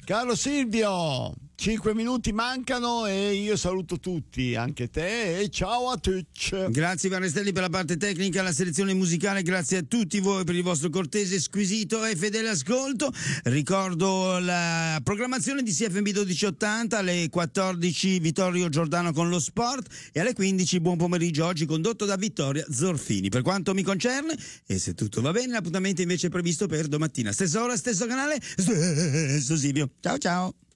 Caro Silvio, 5 minuti mancano e io saluto tutti, anche te, e ciao a tutti. Grazie Vanestelli per la parte tecnica, la selezione musicale, grazie a tutti voi per il vostro cortese, squisito e fedele ascolto. Ricordo la programmazione di CFM 1280, alle 14 Vittorio Giordano con lo sport e alle 15 buon pomeriggio, oggi condotto da Vittoria Zorfini. Per quanto mi concerne, e se tutto va bene, l'appuntamento invece è previsto per domattina, stessa ora, stesso canale, stesso Silvio. Ciao ciao.